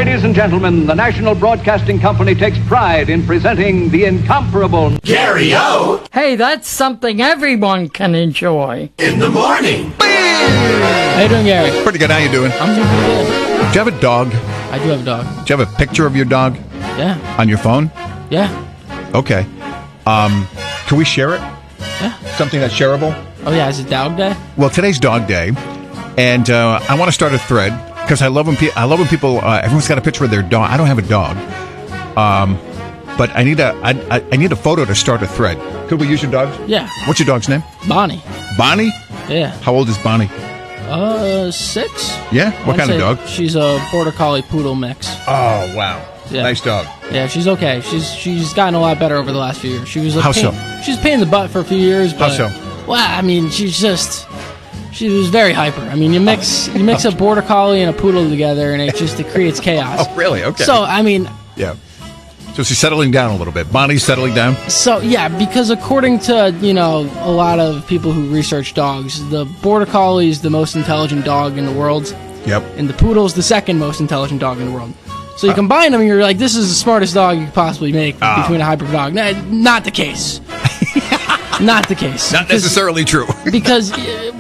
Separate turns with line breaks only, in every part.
Ladies and gentlemen, the National Broadcasting Company takes pride in presenting the incomparable
Gary-O
Hey, that's something everyone can enjoy.
in the morning.
How you doing, Gary?
Pretty good. How you doing?
I'm doing pretty good.
Do you have a dog?
I do have a dog.
Do you have a picture of your dog
Yeah.
on your phone?
Yeah.
Okay. Can we share it?
Yeah.
Something that's shareable?
Oh, yeah. Is it Dog Day?
Well, today's Dog Day, and I want to start a thread because I love when people. Everyone's got a picture of their dog. I don't have a dog, but I need a photo to start a thread. Could we use your dog?
Yeah.
What's your dog's name?
Bonnie.
Bonnie.
Yeah.
How old is Bonnie?
6.
Yeah. What kind of dog?
She's a Border Collie Poodle mix.
Oh wow.
Yeah.
Nice dog.
Yeah, she's okay. She's gotten a lot better over the last few years. She was a
How
pain.
so?
She was a pain in the butt for a few years. But,
How so?
Well, I mean, she was very hyper. I mean, you mix a Border Collie and a Poodle together, and it creates chaos.
Oh really? Okay.
So, I mean,
yeah. So she's settling down a little bit. Bonnie's settling down.
so yeah, because according to a lot of people who research dogs, the Border Collie is the most intelligent dog in the world,
Yep.
and the Poodle's the second most intelligent dog in the world. So you combine them, and you're like, this is the smartest dog you could possibly make between a hyper dog. Nah, not the case. Not the case.
Not necessarily true.
Because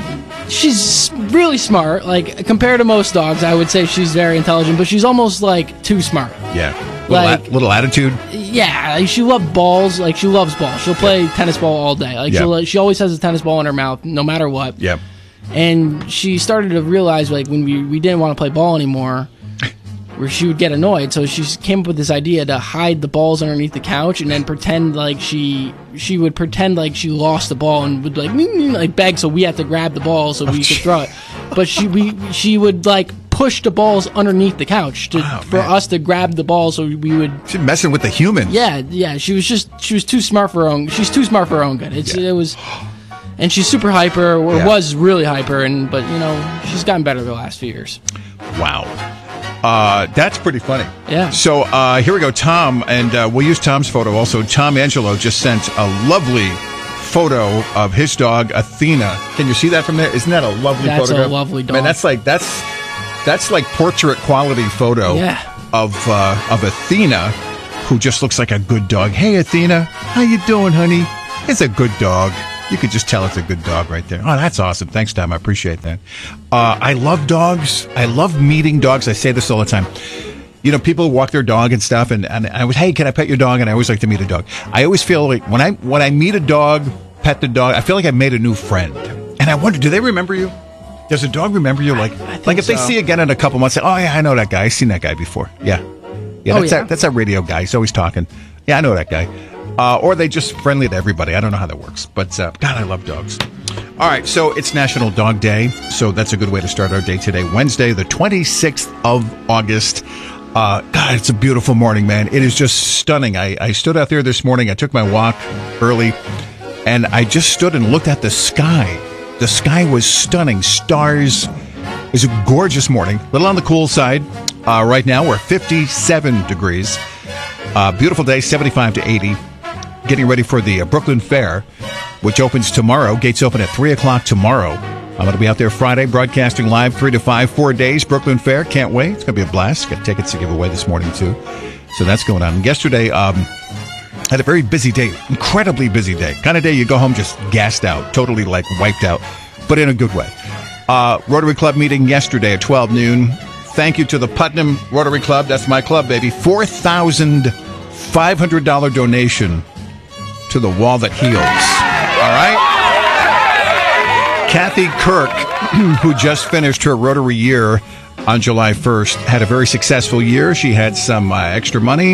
she's really smart. Like, compared to most dogs, I would say she's very intelligent, but she's almost, like, too smart.
Yeah.
Like-
Little attitude.
Yeah, like, she loves balls. Like, she loves balls. She'll play tennis ball all day. Like,
Yeah.
she always has a tennis ball in her mouth, no matter what.
Yeah.
And she started to realize, like, when we didn't want to play ball anymore, where she would get annoyed, so she came up with this idea to hide the balls underneath the couch and then pretend like she would pretend like she lost the ball and would like beg, so we had to grab the ball so we could throw it. But she would like push the balls underneath the couch for us to grab the ball, so we would.
She's messing with the humans.
Yeah. She was too smart for her own. She's too smart for her own good. It was. And she's super hyper, or was really hyper, but she's gotten better the last few years.
Wow. That's pretty funny.
Yeah.
So here we go, Tom, and we'll use Tom's photo also. Tom Angelo just sent a lovely photo of his dog, Athena. Can you see that from there? Isn't that a lovely
That's
photograph?
a lovely dog.
Man, that's like portrait quality photo of Athena, who just looks like a good dog. Hey, Athena, how you doing, honey? It's a good dog. You could just tell it's a good dog right there. Oh, that's awesome. Thanks, Tom. I appreciate that. I love dogs. I love meeting dogs. I say this all the time. People walk their dog and stuff, and I was, hey, can I pet your dog? And I always like to meet a dog. I always feel like when I meet a dog, pet the dog, I feel like I made a new friend. And I wonder, do they remember you? Does a dog remember you? Like if they see you again in a couple months, say, oh, yeah, I know that guy. I've seen that guy before. Yeah. Yeah, that's that radio guy. He's always talking. Yeah, I know that guy. Or they just friendly to everybody. I don't know how that works. But, God, I love dogs. All right, so it's National Dog Day. So that's a good way to start our day today. Wednesday, the 26th of August. God, it's a beautiful morning, man. It is just stunning. I stood out there this morning. I took my walk early, and I just stood and looked at the sky. The sky was stunning. Stars. It was a gorgeous morning. A little on the cool side. Right now, we're 57 degrees. Beautiful day, 75 to 80. Getting ready for the Brooklyn Fair, which opens tomorrow. Gates open at 3 o'clock tomorrow. I'm going to be out there Friday, broadcasting live 3 to 5, 4 days. Brooklyn Fair, can't wait. It's going to be a blast. Got tickets to give away this morning, too. So that's going on. And yesterday, had a very busy day, incredibly busy day. Kind of day you go home just gassed out, totally like wiped out, but in a good way. Rotary Club meeting yesterday at 12 noon. Thank you to the Putnam Rotary Club. That's my club, baby. $4,500 donation to the wall that heals. All right? Kathy Kirk, who just finished her Rotary year on July 1st, had a very successful year. She had some extra money,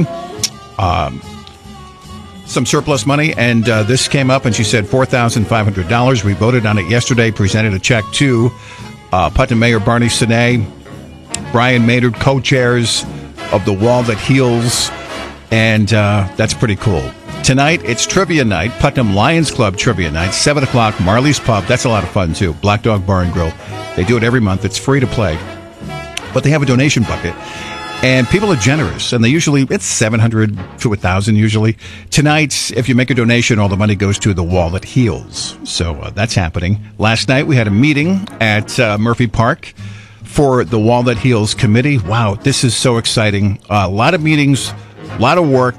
some surplus money, and this came up, and she said $4,500. We voted on it yesterday, presented a check to Putnam Mayor Barney Sine, Brian Maynard, co-chairs of the Wall That Heals, and that's pretty cool. Tonight, it's trivia night, Putnam Lions Club trivia night, 7 o'clock, Marley's Pub. That's a lot of fun, too. Black Dog Bar and Grill. They do it every month. It's free to play. But they have a donation bucket. And people are generous. And it's $700 to $1,000 usually. Tonight, if you make a donation, all the money goes to the Wall That Heals. So that's happening. Last night, we had a meeting at Murphy Park for the Wall That Heals Committee. Wow, this is so exciting. A lot of meetings, a lot of work.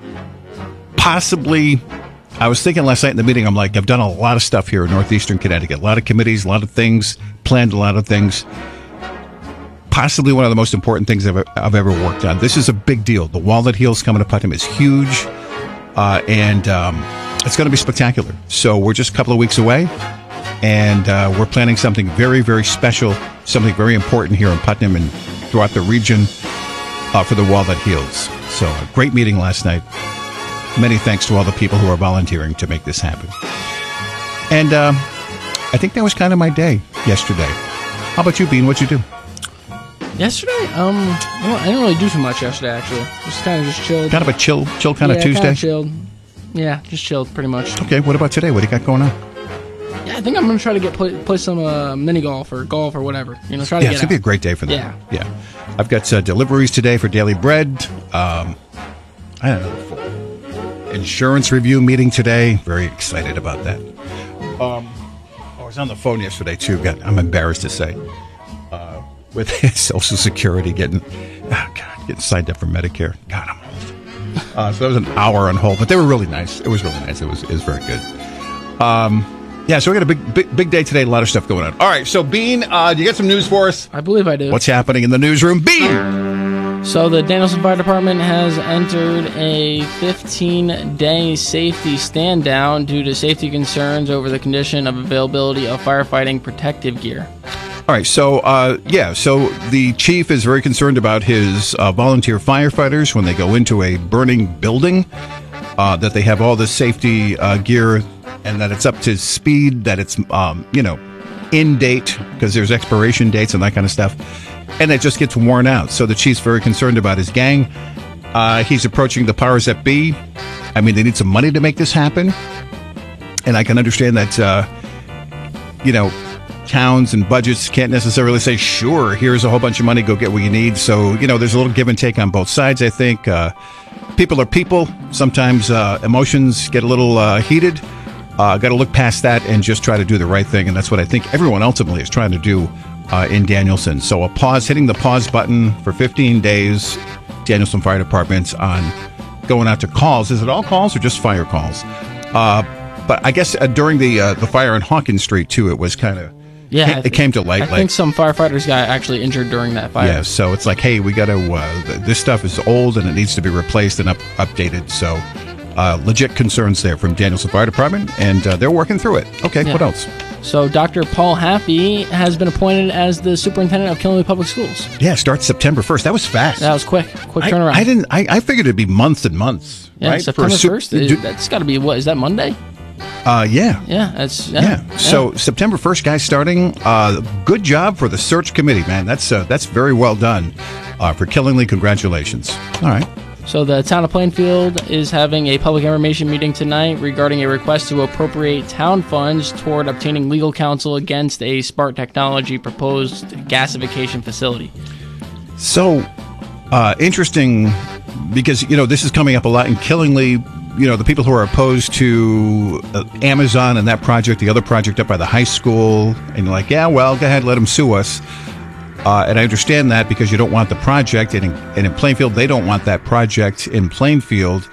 Possibly, I was thinking last night in the meeting, I'm like, I've done a lot of stuff here in Northeastern Connecticut. A lot of committees, a lot of things, planned a lot of things. Possibly one of the most important things I've ever worked on. This is a big deal. The Wall That Heals coming to Putnam is huge, and it's going to be spectacular. So we're just a couple of weeks away, and we're planning something very, very special, something very important here in Putnam and throughout the region for the Wall That Heals. So a great meeting last night. Many thanks to all the people who are volunteering to make this happen. And I think that was kind of my day yesterday. How about you, Bean? What'd you do?
Yesterday? I didn't really do too much yesterday, actually. Just kind of chilled.
Kind of a chill kind of Tuesday?
Kind of chilled. Yeah, just chilled, pretty much.
Okay, what about today? What do you got going on?
Yeah, I think I'm going to try to play some mini golf or golf or whatever. Try to get out.
Yeah, it's going to be a great day for that.
Yeah.
I've got deliveries today for Daily Bread. I don't know. Insurance review meeting today. Very excited about that. I was on the phone yesterday, too. I'm embarrassed to say. With Social Security getting signed up for Medicare. God, I'm old. So that was an hour on hold, but they were really nice. It was really nice. It was very good. So we got a big day today. A lot of stuff going on. All right, so Bean, do you got some news for us?
I believe I do.
What's happening in the newsroom? Bean!
So the Danielson Fire Department has entered a 15-day safety stand-down due to safety concerns over the condition of availability of firefighting protective gear.
All right, so so the chief is very concerned about his volunteer firefighters when they go into a burning building, that they have all the safety gear and that it's up to speed, that it's in date because there's expiration dates and that kind of stuff, and it just gets worn out. So the chief's very concerned about his gang. He's approaching the powers that be. I mean, they need some money to make this happen, and I can understand that. Towns and budgets can't necessarily say, sure, here's a whole bunch of money, go get what you need. So, there's a little give and take on both sides, I think. People are people. Sometimes emotions get a little heated. Got to look past that and just try to do the right thing. And that's what I think everyone ultimately is trying to do in Danielson. So hitting the pause button for 15 days, Danielson Fire Department's on going out to calls. Is it all calls or just fire calls? But I guess during the fire on Hawkins Street, too, it was kind of...
Yeah,
it came to light.
I think some firefighters got actually injured during that fire.
Yeah, so it's like, hey, we got to. This stuff is old and it needs to be replaced and updated. So, legit concerns there from Danielson Fire Department, and they're working through it. Okay, What else?
So, Dr. Paul Haffey has been appointed as the superintendent of Killingly Public Schools.
Yeah, starts September 1st. That was fast.
That was quick turnaround.
I figured it'd be months and months.
Yeah,
right?
September 1st. That's got to be is that Monday?
Yeah.
Yeah,
So September 1st, guys, starting. Good job for the search committee, man. That's very well done. For Killingly, congratulations. All right.
So the town of Plainfield is having a public information meeting tonight regarding a request to appropriate town funds toward obtaining legal counsel against a Spark Technology proposed gasification facility.
So interesting, because this is coming up a lot in Killingly. The people who are opposed to Amazon and that project, the other project up by the high school, and you're like, yeah, well, go ahead, let them sue us. And I understand that because you don't want the project, and in Plainfield, they don't want that project in Plainfield,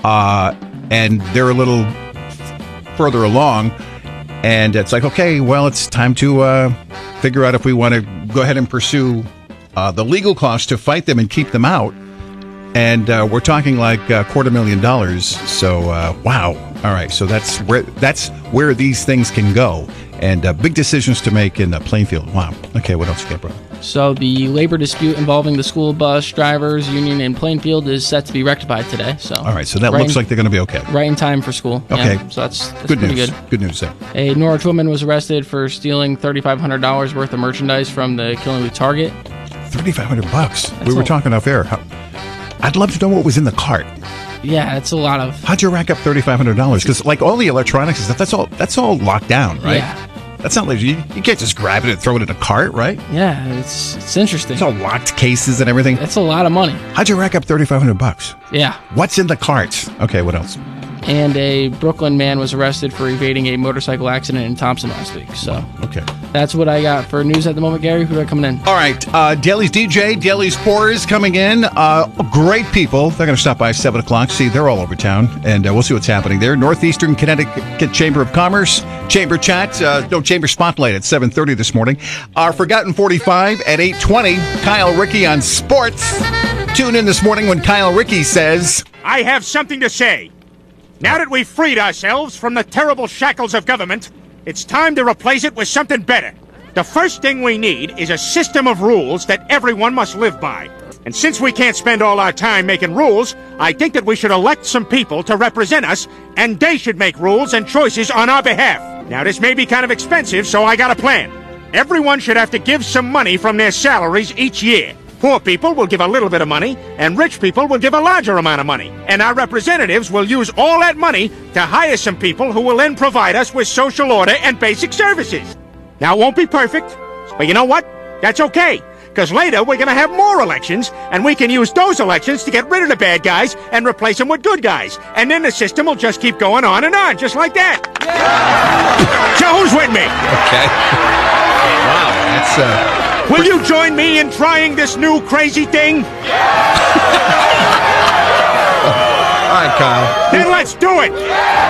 and they're a little further along, and it's like, okay, well, it's time to figure out if we want to go ahead and pursue the legal costs to fight them and keep them out. And we're talking like $250,000. So, wow. All right. So that's where these things can go. And big decisions to make in Plainfield. Wow. Okay. What else you got, bro?
So the labor dispute involving the school bus drivers union in Plainfield is set to be rectified today. So
all right. So that looks like they're going to be okay.
Right in time for school.
Okay.
Yeah, so that's
good
pretty
news.
good.
Good news there.
A Norwich woman was arrested for stealing $3,500 worth of merchandise from the Killingly Target.
$3,500. We were talking off air. I'd love to know what was in the cart.
Yeah, it's a lot of...
How'd you rack up $3,500? Because like all the electronics and stuff, that's all locked down, right?
Yeah.
That's not like you can't just grab it and throw it in a cart, right?
Yeah, it's interesting.
It's all locked cases and everything.
That's a lot of money.
How'd you rack up $3,500?
Yeah.
What's in the cart? Okay, what else?
And a Brooklyn man was arrested for evading a motorcycle accident in Thompson last week. So
Okay.
that's what I got for news at the moment, Gary. Who are coming in?
All right. Daly's DJ, Daly's Pours coming in. Great people. They're going to stop by 7 o'clock. See, they're all over town, and we'll see what's happening there. Northeastern Connecticut Chamber of Commerce, Chamber Chat, Chamber Spotlight at 7:30 this morning. Our Forgotten 45 at 8:20. Kyle Rickey on sports. Tune in this morning when Kyle Rickey says,
I have something to say. Now that we've freed ourselves from the terrible shackles of government, it's time to replace it with something better. The first thing we need is a system of rules that everyone must live by. And since we can't spend all our time making rules, I think that we should elect some people to represent us, and they should make rules and choices on our behalf. Now, this may be kind of expensive, so I got a plan. Everyone should have to give some money from their salaries each year. Poor people will give a little bit of money, and rich people will give a larger amount of money. And our representatives will use all that money to hire some people who will then provide us with social order and basic services. Now, it won't be perfect, but you know what? That's okay, because later we're going to have more elections, and we can use those elections to get rid of the bad guys and replace them with good guys. And then the system will just keep going on and on, just like that. Yeah. So who's with me?
okay. Wow, that's...
Will you join me in trying this new crazy thing?
All right, Kyle.
Then let's do it.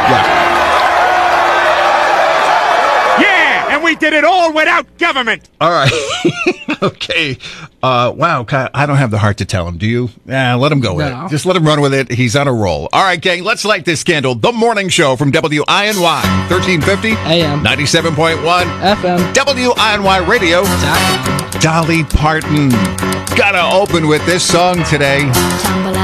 Yeah, and we did it all without government.
All right. Okay. Wow, Kyle, I don't have the heart to tell him. Do you? Let him go with it. Just let him run with it. He's on a roll. All right, gang, let's light this candle. The Morning Show from WINY, 1350
AM,
97.1
FM,
WINY Radio. Dolly Parton. Gotta open with this song today.